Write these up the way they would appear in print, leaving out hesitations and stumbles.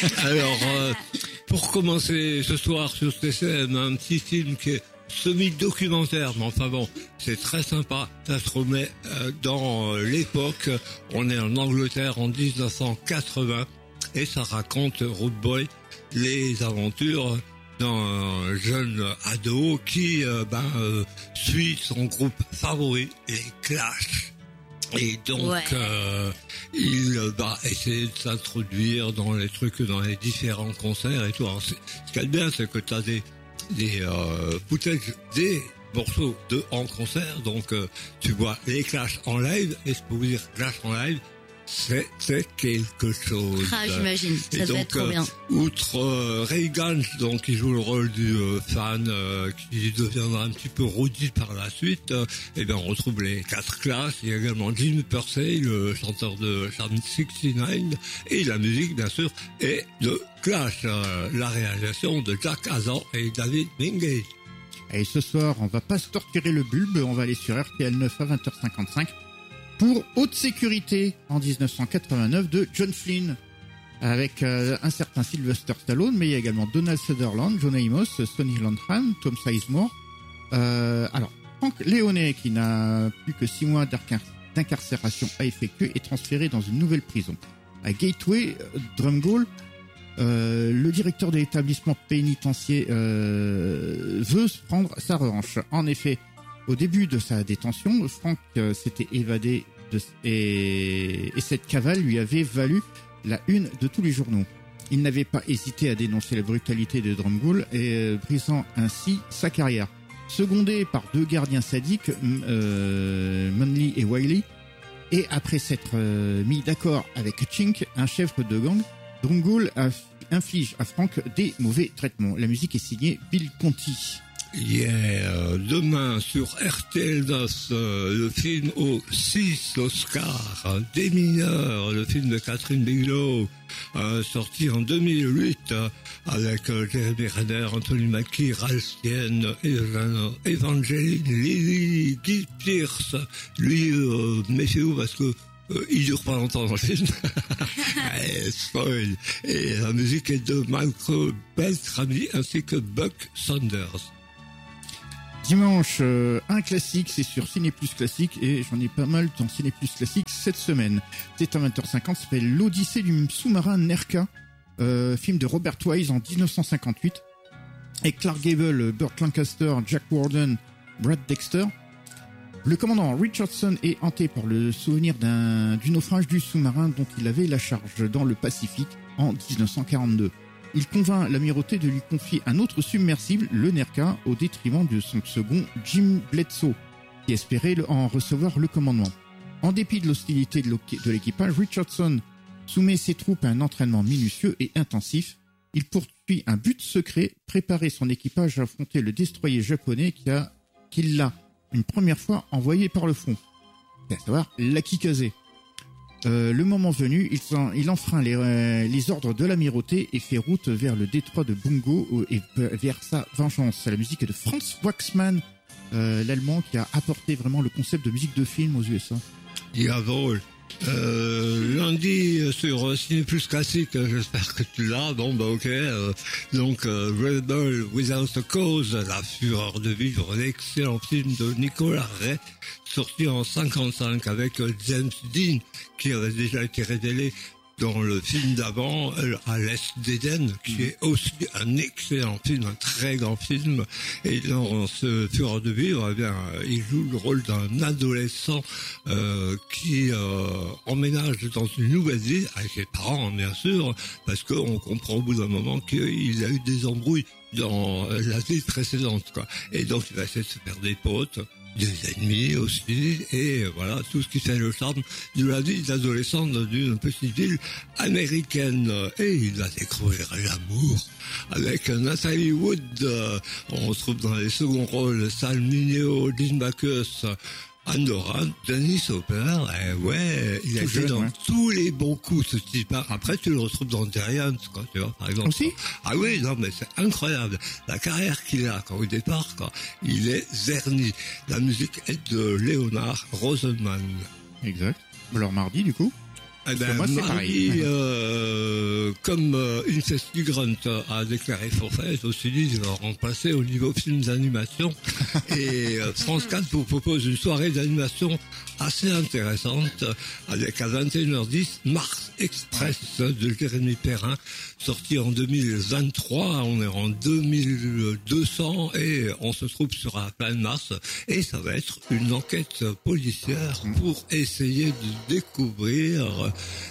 Alors, pour commencer ce soir sur TCM, un petit film qui est semi-documentaire, mais enfin bon, c'est très sympa. Ça se remet dans l'époque. On est en Angleterre en 1980 et ça raconte Rude Boy, les aventures d'un jeune ado qui suit son groupe favori, les Clash. Et donc, il va essayer de s'introduire dans les trucs, dans les différents concerts et tout. Alors, ce qui est bien, c'est que tu as des footage des morceaux en concert. Donc, tu vois les Clash en live. Et je peux vous dire, Clash en live, c'est quelque chose. Ah, j'imagine. Ça doit être trop bien. Outre Ray Gans, donc qui joue le rôle du fan qui deviendra un petit peu Roddy par la suite, et bien on retrouve les 4 Clash. Il y a également Jim Purcell, le chanteur de Charm 69, et la musique bien sûr est de Clash, la réalisation de Jack Hazan et David Mingay. Et ce soir, on va pas se torturer le bulbe, on va aller sur RTL 9 à 20h55 pour Haute Sécurité en 1989 de John Flynn, avec un certain Sylvester Stallone, mais il y a également Donald Sutherland, John Amos, Sonny Landham, Tom Sizemore. Alors, Frank Léonet, qui n'a plus que 6 mois d'incarcération à effectuer, est transféré dans une nouvelle prison. À Gateway, Drumgoole, le directeur de l'établissement pénitentiaire veut prendre sa revanche. En effet, au début de sa détention, Frank s'était évadé et cette cavale lui avait valu la une de tous les journaux. Il n'avait pas hésité à dénoncer la brutalité de Drumgoole et brisant ainsi sa carrière. Secondé par 2 gardiens sadiques, Munley et Wiley, et après s'être mis d'accord avec Chink, un chef de gang, Drumgoole inflige à Frank des mauvais traitements. La musique est signée Bill Conti. Demain sur RTL 9, le film aux 6 Oscars, Des mineurs, le film de Catherine Bigelow, sorti en 2008, avec Jeremy Renner, Anthony Mackie, Ralph Fiennes, Evangeline Lilly, Guy Pearce. Lui, méfiez-vous parce que il dure pas longtemps dans le film. Spoil. Et la musique est de Michael Beltrami ainsi que Buck Saunders. Dimanche, un classique, c'est sur Ciné Plus Classique, et j'en ai pas mal dans Ciné Plus Classique cette semaine. C'est à 20h50, ça s'appelle L'Odyssée du sous-marin Nerka, film de Robert Wise en 1958, avec Clark Gable, Burt Lancaster, Jack Warden, Brad Dexter. Le commandant Richardson est hanté par le souvenir du naufrage du sous-marin dont il avait la charge dans le Pacifique en 1942. Il convainc l'amirauté de lui confier un autre submersible, le Nerka, au détriment de son second, Jim Bledsoe, qui espérait en recevoir le commandement. En dépit de l'hostilité de l'équipage, Richardson soumet ses troupes à un entraînement minutieux et intensif. Il poursuit un but secret, préparer son équipage à affronter le destroyer japonais qui l'a une première fois envoyé par le front, à savoir l'Akikaze. Le moment venu, il enfreint les ordres de l'amirauté et fait route vers le détroit de Bungo et vers sa vengeance. La musique est de Franz Waxman, l'allemand qui a apporté vraiment le concept de musique de film aux USA. Jawohl. Lundi sur Ciné Plus Classique, j'espère que tu l'as. Bon, bah ok. Donc Rebel Without a Cause, La fureur de vivre, l'excellent film de Nicolas Ray, sorti en 55 avec James Dean, qui avait déjà été révélé dans le film d'avant, à l'Est d'Éden, qui est aussi un excellent film, un très grand film. Et dans ce Fureur de vivre, eh bien, il joue le rôle d'un adolescent qui emménage dans une nouvelle ville, avec ses parents, bien sûr, parce qu'on comprend au bout d'un moment qu'il a eu des embrouilles dans la ville précédente, quoi. Et donc, il va essayer de se faire des potes, des ennemis aussi, et voilà, tout ce qui fait le charme de la vie d'adolescente d'une petite ville américaine. Et il va découvrir l'amour avec Natalie Wood. On retrouve dans les seconds rôles Sal Mineo, Dean Backus, Andorra, Dennis Hopper, ouais, il a été dans tous les bons coups, ce type. Après, tu le retrouves dans Giants, quoi, tu vois, par exemple. Aussi? Ah oui, non, mais c'est incroyable. La carrière qu'il a, quand au départ, quoi, il est verni. La musique est de Leonard Rosenman. Exact. Alors, mardi, du coup? Eh ben, moi, c'est mardi, pareil. comme Incesti Grunt a déclaré forfait, je me suis dit, je vais remplacer au niveau films d'animation. Et France 4 vous propose une soirée d'animation assez intéressante avec à 21h10 Mars Express de Jérémy Perrin, sorti en 2023. On est en 2200 et on se trouve sur la planète Mars. Et ça va être une enquête policière pour essayer de découvrir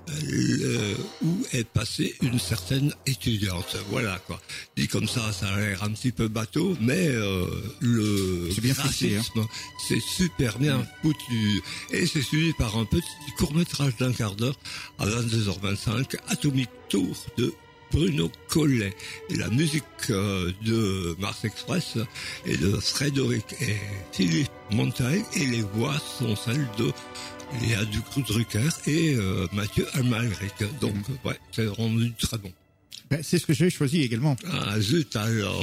où est passée une certaine étudiante. Voilà quoi. Dit comme ça a l'air un petit peu bateau, mais le graphisme, c'est super bien foutu. Et c'est suivi par un petit court-métrage d'1 quart d'heure à 22h25, Atomic Tour de Bruno Collet. Et la musique de Mars Express est de Frédéric et Philippe Montaille, et les voix sont celles de Léa Drucker et Mathieu Amalric. Donc, ouais, c'est rendu très bon. Ben, c'est ce que j'avais choisi également. Ah, zut, alors,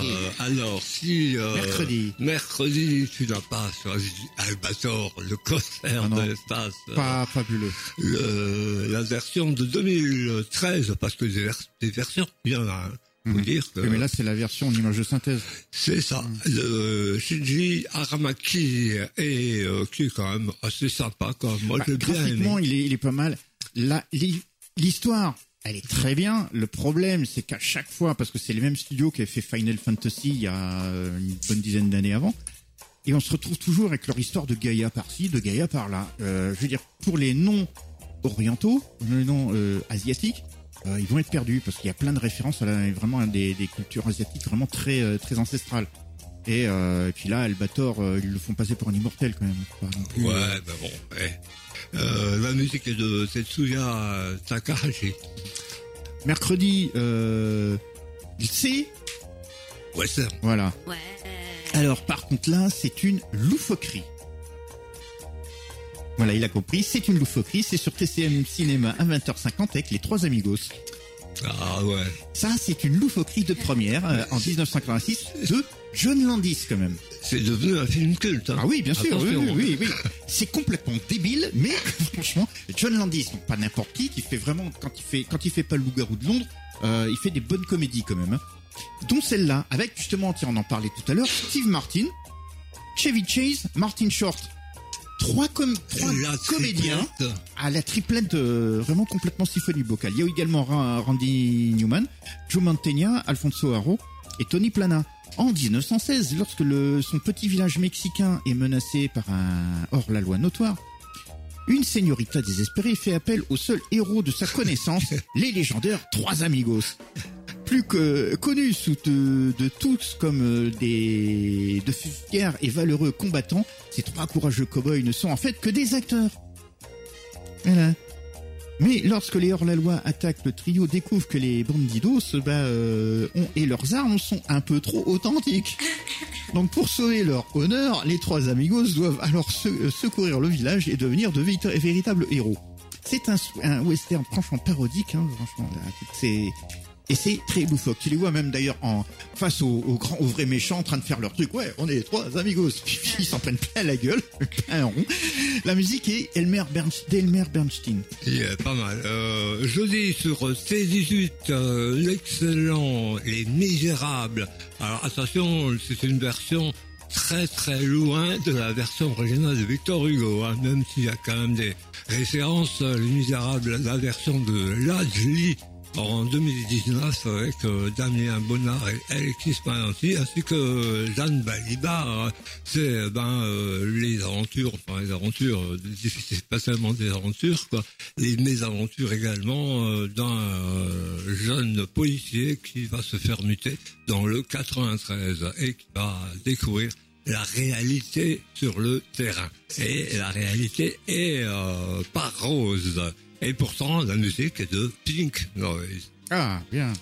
si, mercredi, tu n'as pas choisi Albator, le concert de l'espace. Pas fabuleux. La version de 2013, parce que des versions, il y en a, faut dire que... Mais là, c'est la version en image de synthèse. C'est ça. Le Shinji Aramaki est, qui est quand même assez sympa, quoi. Moi, je l'ai bien aimé. Graphiquement, il est pas mal. L'histoire, elle est très bien. Le problème, c'est qu'à chaque fois, parce que c'est les mêmes studios qui avaient fait Final Fantasy il y a une bonne dizaine d'années avant, et on se retrouve toujours avec leur histoire de Gaïa par-ci, de Gaïa par-là. Je veux dire, pour les noms orientaux, les noms asiatiques, ils vont être perdus parce qu'il y a plein de références à vraiment des cultures asiatiques vraiment très très ancestrales. Et puis là, Albator, ils le font passer pour un immortel quand même. Pas non plus, bah bon. Ouais. La musique est de Tetsuya Takahashi. Mercredi, c'est Western. Voilà. Ouais. Alors par contre là, c'est une loufoquerie. Voilà, il a compris, c'est une loufoquerie, c'est sur TCM Cinéma à 20h50 avec les 3 amigos. Ah ouais. Ça, c'est une loufoquerie de première en 1986 de John Landis quand même. C'est devenu un film culte. Hein. Ah oui, bien sûr, attention. oui. C'est complètement débile, mais franchement, John Landis, donc pas n'importe qui fait vraiment, quand il fait pas le loup-garou de Londres, il fait des bonnes comédies quand même. Hein. Dont celle-là, avec justement, tiens, on en parlait tout à l'heure, Steve Martin, Chevy Chase, Martin Short. Trois comédiens à la triplette vraiment complètement symphonie vocale. Il y a également Randy Newman, Joe Mantegna, Alfonso Haro et Tony Plana. En 1916, lorsque son petit village mexicain est menacé par un hors-la-loi notoire, une señorita désespérée fait appel au seul héros de sa connaissance, les légendaires 3 amigos. Plus que connus de tous comme de fiers et valeureux combattants, ces 3 courageux cow-boys ne sont en fait que des acteurs. Voilà. Mais lorsque les hors-la-loi attaquent, le trio découvre que les bandidos et leurs armes sont un peu trop authentiques. Donc pour sauver leur honneur, les 3 amigos doivent alors secourir le village et devenir de véritables héros. C'est un western franchement parodique, hein, franchement. Et c'est très loufoque. Tu les vois même d'ailleurs face aux vrais méchants en train de faire leur truc. Ouais, on est les 3 amigos. Puis ils s'en prennent plein la gueule, plein rond. La musique est d'Elmer Bernstein. Pas mal. Jeudi sur C18, l'excellent Les Misérables. Alors attention, c'est une version très très loin de la version originale de Victor Hugo, hein, même s'il y a quand même des références. Les Misérables, la version de Lajli en 2019 avec Damien Bonnard et Alexis Palanti ainsi que Jeanne Balibar. C'est les aventures, c'est pas seulement des aventures, quoi, les mésaventures également d'un jeune policier qui va se faire muter dans le 93 et qui va découvrir la réalité sur le terrain. Et la réalité est pas rose. Et pourtant, la musique est de Pink Noise. Ah, bien.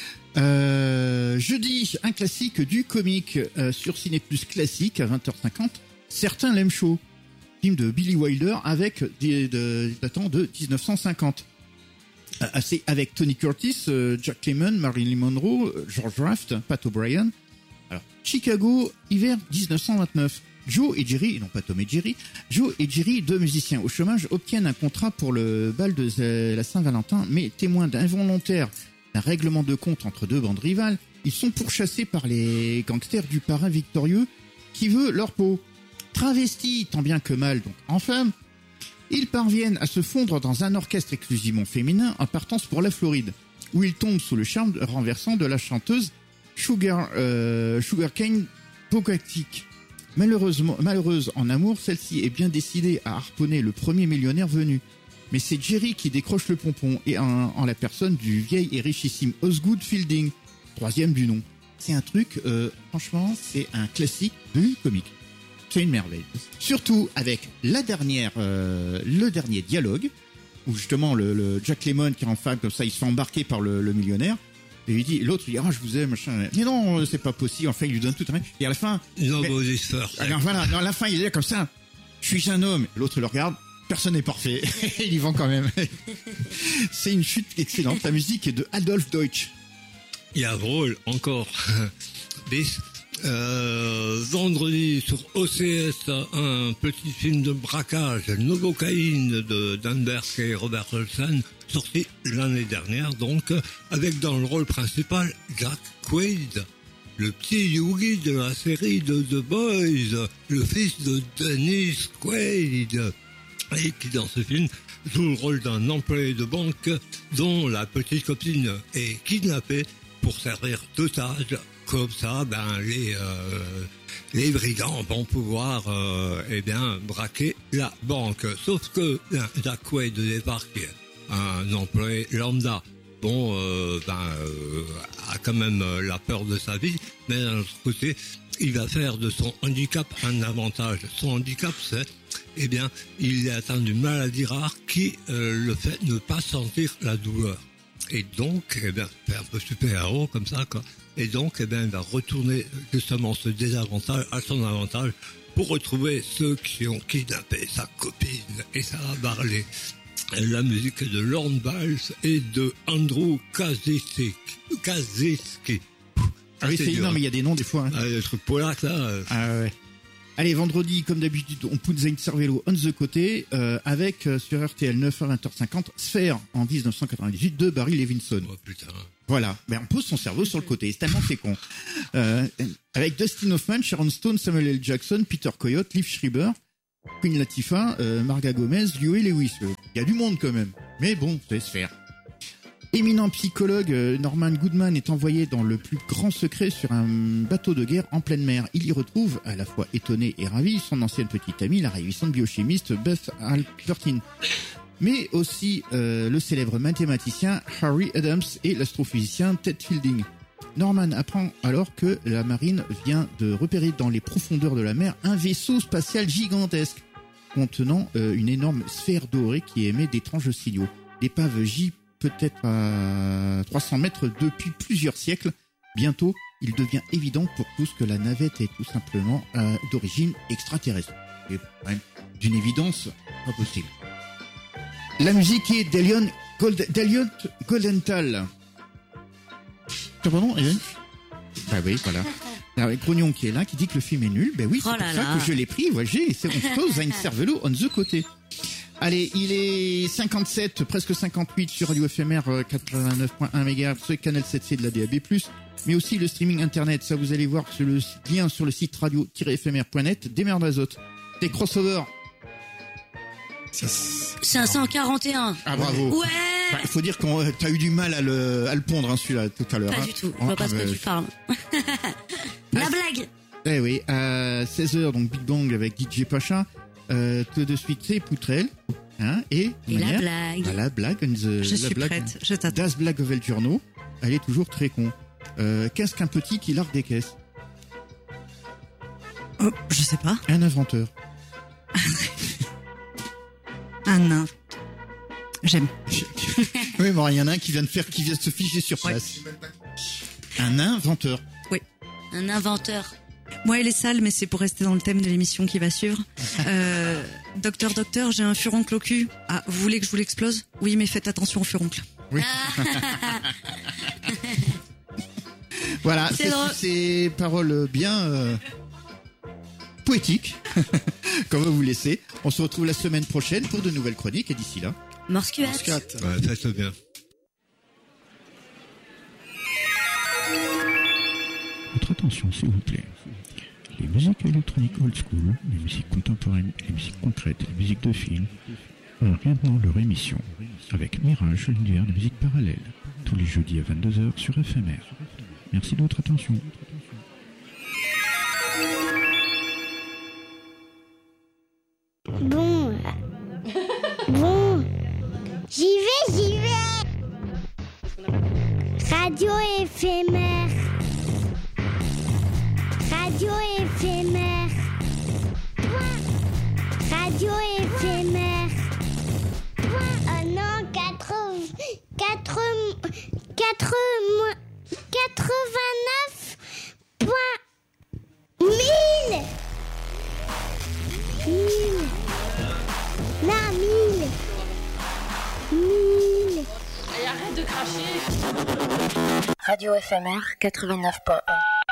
Jeudi, un classique du comique sur Ciné Plus Classique à 20h50. Certains l'aiment chaud. Film de Billy Wilder datant de 1950. Avec Tony Curtis, Jack Lemmon, Marilyn Monroe, George Raft, Pat O'Brien. Alors, Chicago, hiver 1929. Joe et Jerry, non pas Tom et Jerry, Joe et Jerry, deux musiciens au chômage, obtiennent un contrat pour le bal de la Saint-Valentin, mais témoins d'involontaire d'un règlement de compte entre deux bandes rivales, ils sont pourchassés par les gangsters du parrain victorieux qui veut leur peau. Travestis tant bien que mal, donc en femme, ils parviennent à se fondre dans un orchestre exclusivement féminin en partance pour la Floride, où ils tombent sous le charme renversant de la chanteuse Sugarcane Pocahontas. Malheureuse en amour, celle-ci est bien décidée à harponner le premier millionnaire venu. Mais c'est Jerry qui décroche le pompon, et en la personne du vieil et richissime Osgood Fielding, troisième du nom. C'est un truc, franchement, c'est un classique du comique. C'est une merveille. Surtout avec le dernier dialogue, où justement le Jack Lemmon qui est en femme, comme ça, il se fait embarquer par le millionnaire. Et il dit, l'autre, il dit, je vous aime, machin. Mais non, c'est pas possible. Enfin, il lui donne tout. Et à la fin. Alors voilà, à la fin, il est là comme ça. Je suis un homme. L'autre, il le regarde. Personne n'est parfait. Il y vend quand même. C'est une chute excellente. La musique est de Adolf Deutsch. Il y a drôle, encore. Vendredi sur OCS, un petit film de braquage, Novocaine de Dunberg et Robert Olsen, sorti l'année dernière, donc, avec dans le rôle principal Jack Quaid, le petit Yogi de la série de The Boys, le fils de Dennis Quaid, et qui dans ce film joue le rôle d'un employé de banque dont la petite copine est kidnappée pour servir d'otage. Comme ça, les brigands vont pouvoir, braquer la banque. Sauf que Jack Quaid de départ, qui est un employé lambda, a quand même la peur de sa vie, mais d'un autre côté, il va faire de son handicap un avantage. Son handicap, c'est, il est atteint d'une maladie rare qui le fait ne pas sentir la douleur. Et donc, c'est un peu super-héros comme ça, quoi. Et donc, il va retourner justement ce désavantage à son avantage pour retrouver ceux qui ont kidnappé sa copine. Et ça va parler. La musique est de Lorne Biles et de Andrew Kaczynski. Ah oui, c'est énorme, mais il y a des noms des fois. Hein. Ah, le truc polac, là. Ah ouais. Allez, vendredi, comme d'habitude, on put un cervello on the côté, avec, sur RTL 9 à 20h50, Sphère, en 1998, de Barry Levinson. Oh putain. Voilà. Ben, on pose son cerveau sur le côté. C'est tellement fécond. Avec Dustin Hoffman, Sharon Stone, Samuel L. Jackson, Peter Coyote, Liv Schreiber, Queen Latifah, Marga Gomez, Huey Lewis. Il y a du monde quand même. Mais bon, c'est Sphère. Éminent psychologue, Norman Goodman est envoyé dans le plus grand secret sur un bateau de guerre en pleine mer. Il y retrouve, à la fois étonné et ravi, son ancienne petite amie, la ravissante biochimiste Beth Albertine. Mais aussi le célèbre mathématicien Harry Adams et l'astrophysicien Ted Fielding. Norman apprend alors que la marine vient de repérer dans les profondeurs de la mer un vaisseau spatial gigantesque contenant une énorme sphère dorée qui émet d'étranges signaux. L'épave J peut-être à 300 mètres depuis plusieurs siècles. Bientôt, il devient évident pour tous que la navette est tout simplement d'origine extraterrestre. Et d'une évidence pas possible. La musique est d'Eliot Goldenthal. C'est bon nom, Eliot ? Bah oui, voilà. Avec Grognon qui est là, qui dit que le film est nul. Ben oui, c'est pour ça que je l'ai pris. Ouais, on se pose à une cervelo on the côté. Allez, il est 57, presque 58 sur Radio FMR 89.1 MHz, canal 7C de la DAB+, mais aussi le streaming internet. Ça, vous allez voir sur le lien sur le site radio-fmr.net, des mers d'azote. Des crossovers. 541. Ah, bravo. Ouais. Il faut dire que t'as eu du mal à le pondre, celui-là, tout à l'heure. Pas du tout. Je vois pas ce que tu parles. La blague. Eh oui, à 16h, donc Big Bang avec DJ Pacha. Tout de suite, c'est Poutrelle. Hein, et la blague. La blague. Je suis prête, je t'attends. Das Blague Ovel Journaux. Elle est toujours très con. Qu'est-ce qu'un petit qui largue des caisses? Oh, je sais pas. Un inventeur. Un nain. J'aime. Oui, mais il y en a un qui vient de se figer sur place. Ouais. Un inventeur. Oui. Un inventeur. Moi, elle est sale, mais c'est pour rester dans le thème de l'émission qui va suivre. Docteur, j'ai un furoncle au cul. Ah, vous voulez que je vous l'explose? Oui, mais faites attention au furoncle. Oui. Voilà, c'est ces paroles bien poétique qu'on va vous laisser. On se retrouve la semaine prochaine pour de nouvelles chroniques et d'ici là, Morscuat. Ouais, ça c'est bien. votre attention s'il vous plaît. Les musiques électroniques old school, les musiques contemporaines, les musiques concrètes, les musiques de film ont maintenant leur émission avec Mirage, l'univers de musique parallèle, tous les jeudis à 22h sur FMR. Merci de votre attention. Bon, j'y vais. Radio éphémère. Radio éphémère. Radio éphémère. Oh non, 1000. Non, 1000. Et arrête de cracher. Radio éphémère 89.1.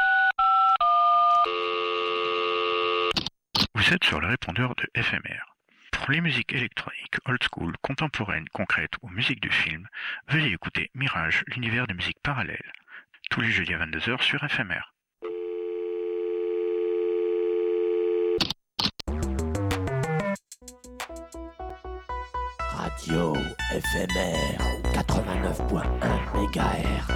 Vous êtes sur le répondeur de FMR. Pour les musiques électroniques, old school, contemporaines, concrètes ou musique de film, veuillez écouter Mirage, l'univers de musique parallèle, tous les jeudis à 22h sur FMR. Radio éphémère 89.1 MHz.